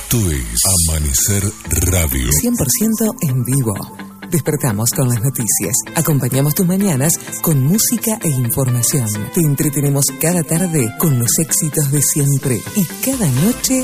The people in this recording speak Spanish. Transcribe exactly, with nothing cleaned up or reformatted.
Esto es Amanecer Radio. cien por ciento en vivo. Despertamos con las noticias. Acompañamos tus mañanas con música e información. Te entretenemos cada tarde con los éxitos de siempre. Y cada noche